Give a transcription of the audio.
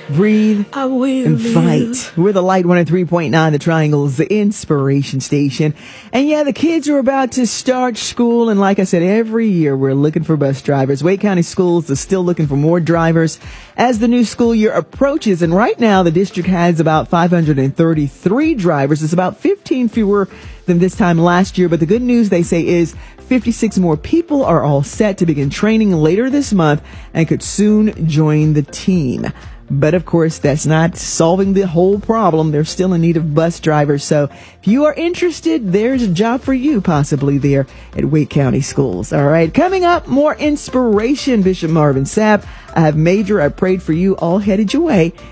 breathe, I will and live. fight. We're the Light 103.9, the Triangle's inspiration station. And yeah, the kids are about to start school. And like I said, every year we're looking for bus drivers. Wake County Schools is still looking for more drivers as the new school year approaches. And right now, the district has about 533 drivers. It's about 15 fewer than this time last year. But the good news, they say, is 56 more people are all set to begin training later this month and could soon join the team. But of course, that's not solving the whole problem. They're still in need of bus drivers. So if you are interested, there's a job for you possibly there at Wake County Schools. All right. Coming up, more inspiration. Bishop Marvin Sapp. I have Major. I prayed for you. All headed your way